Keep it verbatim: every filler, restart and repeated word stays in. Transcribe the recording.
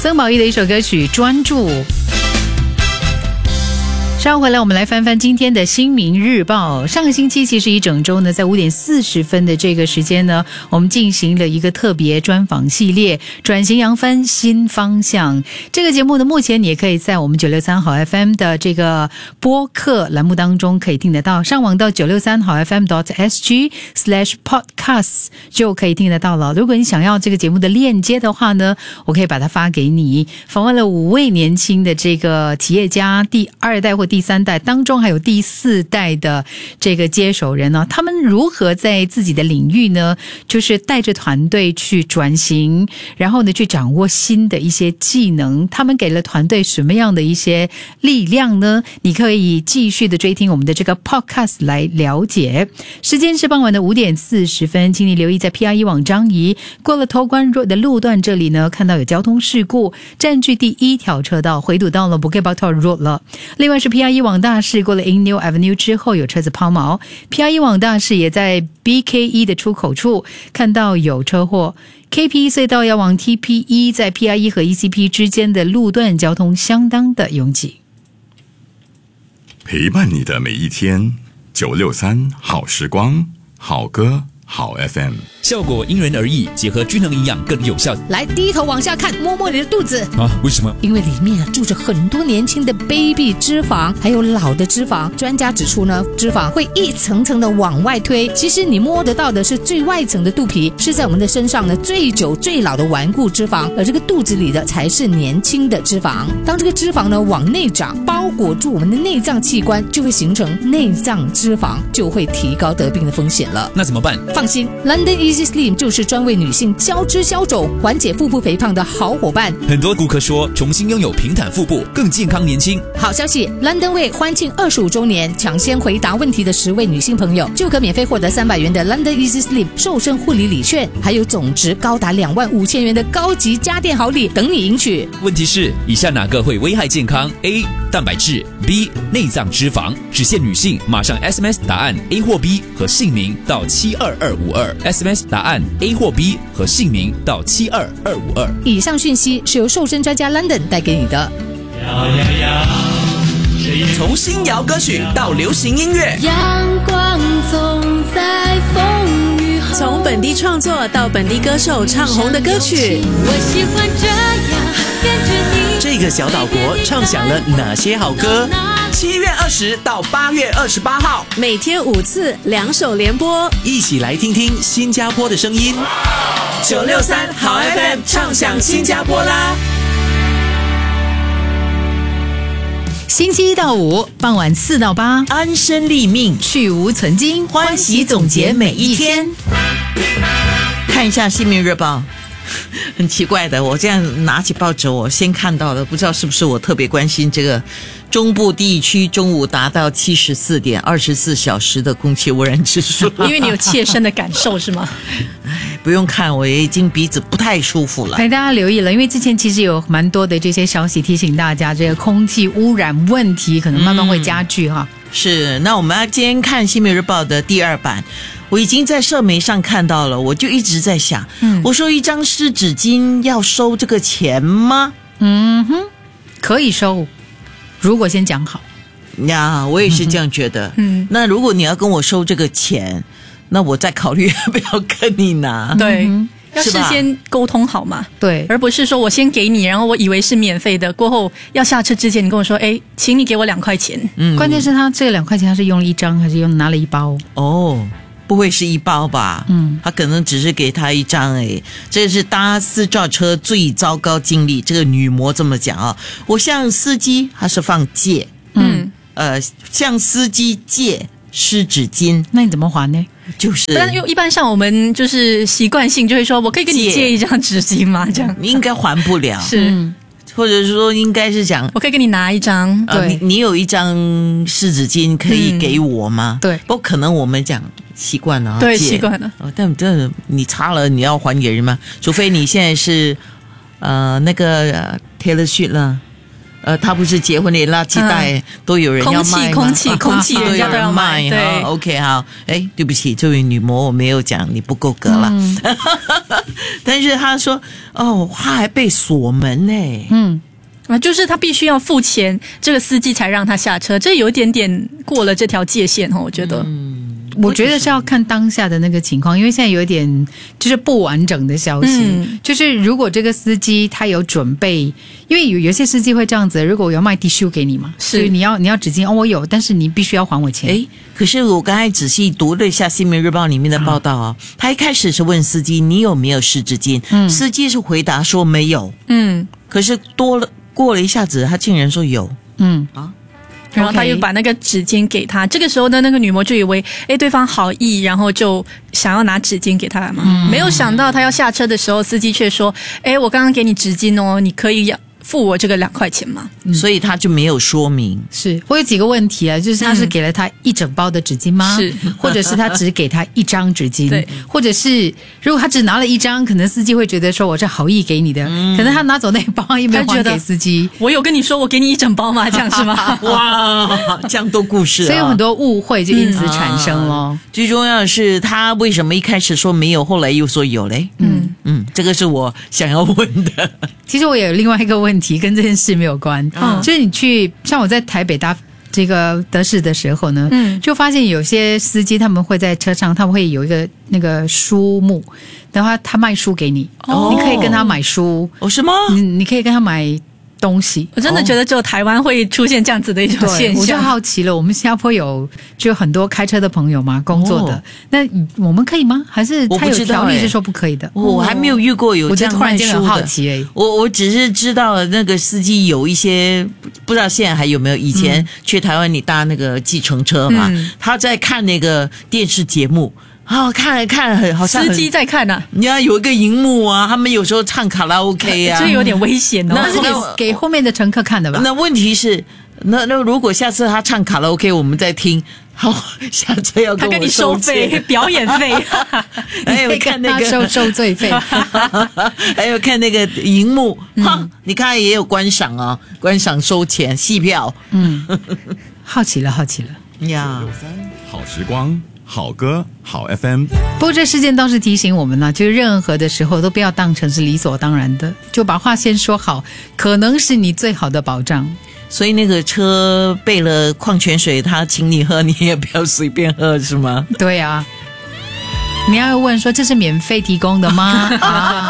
曾宝仪的一首歌曲《专注》。稍后回来，我们来翻翻今天的新民日报。上个星期其实一整周呢，在五点四十分的这个时间呢，我们进行了一个特别专访系列，转型扬帆新方向。这个节目呢，目前你也可以在我们九六三好 F M 的这个播客栏目当中可以听得到，上网到九六三好 F M dot S G slash podcasts 就可以听得到了。如果你想要这个节目的链接的话呢，我可以把它发给你。访问了五位年轻的这个企业家，第二代或第三代当中还有第四代的这个接手人呢，他们如何在自己的领域呢，就是带着团队去转型，然后呢去掌握新的一些技能，他们给了团队什么样的一些力量呢？你可以继续的追听我们的这个 podcast 来了解。时间是傍晚的五点四十分，请你留意在 P R 一 往张仪过了头关 road 的路段，这里呢看到有交通事故，占据第一条车道，回堵到了 Bukit Batok Road 了。另外是 P R 一 往大市过了 Innew Avenue 之后有车子抛锚， P R 一 往大市也在 B K E 的出口处看到有车祸。 K P E 隧道要往 T P E 在 P R 一 和 E C P 之间的路段交通相当的拥挤。 陪伴你的每一天，九六三好时光，好歌好 F M， 效果因人而异，结合均衡营养更有效。 来，低头往下看，摸摸你的肚子啊？为什么？ 因为里面住着很多年轻的 baby 脂肪，还有老的脂肪。专家指出呢，脂肪会一层层的往外推，其实你摸得到的是最外层的肚皮，是在我们的身上呢最久最老的顽固脂肪，而这个肚子里的才是年轻的脂肪。当这个脂肪呢往内长，包裹住我们的内脏器官，就会形成内脏脂肪，就会提高得病的风险了。 那怎么办？ 放心 ，London Easy Slim 就是专为女性消脂消肿、缓解腹部肥胖的好伙伴。 很多顾客说，重新拥有平坦腹部，更健康年轻。 好消息 ，London Way 欢庆二十五周年，抢先回答问题的十位女性朋友就可免费获得三百元的 London Easy Slim 瘦身护理礼券，还有总值高达两万五千元的高级家电好礼等你赢取。 问题是，以下哪个会危害健康 ？A. 蛋白质 B. 内脏脂肪，只限女性。马上 S M S 答案 A 或 B 和姓名到七二二五二 S M S 答案 A 或 B 和姓名到七二二五二。 以上讯息是由瘦身专家 London 带给你的。 摇摇摇， 从新谣歌曲到流行音乐， 阳光总在风雨后， 从本地创作到本地歌手唱红的歌曲， 我喜欢这样跟着你。 这个小岛国唱响了哪些好歌？七月二十到八月二十八号， 每天五次，两首联播， 一起来听听新加坡的声音。九六三好 F M 唱响新加坡啦！ 星期一到五傍晚四到八， 安身立命， 去无存菁， 欢喜总结每一天。看一下《新民日报》，很奇怪的，我这样拿起报纸，我先看到了，不知道是不是我特别关心这个中部地区中午达到七十四点二十四小时的空气污染指数， 因为你有切身的感受是吗？ 不用看，我也已经鼻子不太舒服了。 大家留意了，因为之前其实有蛮多的这些消息提醒大家，这个空气污染问题可能慢慢会加剧哈。 嗯、是，那我们要今天看《新民日报》的第二版，我已经在社媒上看到了，我就一直在想，嗯，我说一张湿纸巾要收这个钱吗？ 嗯哼，可以收，如果先讲好。 呀，我也是这样觉得。嗯，那如果你要跟我收这个钱，那我再考虑要不要跟你拿。 对，嗯、要事先沟通好嘛。 对， 而不是说我先给你，然后我以为是免费的，过后要下车之前你跟我说，哎，请你给我两块钱。 嗯，关键是他这个两块钱他是用了一张还是用拿了一包？ 哦。不会是一包吧？ 嗯， 他可能只是给他一张诶。这是搭私照车最糟糕经历，这个女模这么讲啊。我向司机，他是放借，嗯，呃，向司机借湿纸巾， 那你怎么还呢？ 就是， 但因为一般上我们就是习惯性就会说，我可以跟你借一张纸巾吗？这样应该还不了， 是。嗯， 或者说应该是讲， 我可以给你拿一张， 对、呃，你你有一张湿纸巾可以给我吗？ 嗯、对， 不可能我们讲习惯了， 对，习惯了。 哦，但这你擦了你要还给人吗？除非你现在是呃那个 Taylor Swift 了， 呃，他不是结婚连垃圾袋、嗯、都有人要卖吗？ 空气空气空气人家都要卖。对、 哦、，OK 好，哎，对不起，这位女模我没有讲你不够格了。嗯、但是他说哦，他还被锁门呢。 嗯。啊，就是他必须要付钱，这个司机才让他下车，这有一点点过了这条界限哦，我觉得。 嗯，我觉得是要看当下的那个情况，因为现在有一点就是不完整的消息，嗯、就是如果这个司机他有准备，因为有有些司机会这样子，如果我要卖 tissue 给你嘛，所以你要你要纸巾哦，我有，但是你必须要还我钱。 诶，可是我刚才仔细读了一下《新民日报》里面的报道啊，嗯、他一开始是问司机你有没有湿纸巾，嗯、司机是回答说没有，嗯，可是多了。过了一下子，他竟然说有，嗯啊， 然后他又把那个纸巾给他。这个时候呢，那个女模就以为，哎，对方好意，然后就想要拿纸巾给他嘛。嗯、没有想到他要下车的时候，司机却说，哎，我刚刚给你纸巾哦，你可以付我这个两块钱吗？ 嗯、所以他就没有说明。 是，我有几个问题啊，就是他是给了他一整包的纸巾吗？是、嗯，或者是他只给他一张纸巾？对，或者是如果他只拿了一张，可能司机会觉得说我这好意给你的，嗯、可能他拿走那一包又没有还给司机。 我有跟你说我给你一整包吗？这样是吗？ 哇，这样多故事、啊， 所以有很多误会就因此产生了。 嗯啊、最重要的是他为什么一开始说没有，后来又说有嘞？嗯嗯，这个是我想要问的。 其实我也有另外一个问题跟这件事没有关，嗯、就是你去像我在台北搭这个德士的时候呢，嗯，就发现有些司机他们会在车上，他们会有一个那个书目，然后他, 他卖书给你，哦，你可以跟他买书， 哦，是吗？ 你你可以跟他买东西。 我真的觉得只有台湾会出现这样子的一种现象。 我就好奇了，我们新加坡有就很多开车的朋友嘛，工作的，哦、那我们可以吗？还是他有条例是说不可以的？ 我, 我还没有遇过有这样卖书的。我就突然间很好奇而已。我我只是知道那个司机有一些不知道现在还有没有，以前去台湾你搭那个计程车嘛，嗯、他在看那个电视节目。哦，看了看了，好像司机在看啊。 你要有一个荧幕啊，他们有时候唱卡拉 OK 啊， 这有点危险哦。 那是给给后面的乘客看的吧？ 那问题是，那那如果下次他唱卡拉 OK， 我们再听，好，下次要跟我他跟你收费，表演费， 还有看那个收收罪费， 还有看那个荧幕，哈、嗯，你看也有观赏啊，观赏收钱戏票， 嗯，好奇了，好奇了呀， 好时光。好歌好 F M， 不过这事件倒是提醒我们呢、啊，就是任何的时候都不要当成是理所当然的，就把话先说好，可能是你最好的保障。 所以那个车备了矿泉水，他请你喝，你也不要随便喝，是吗？ 对啊，你要问说这是免费提供的吗？啊。